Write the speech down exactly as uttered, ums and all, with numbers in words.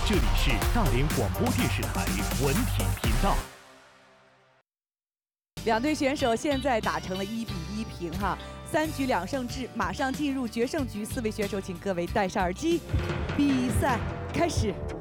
这里是大连广播电视台文体频道。 两队选手现在打成了一比一平哈，三局两胜制，马上进入决胜局。四位选手，请各位戴上耳机，比赛开始。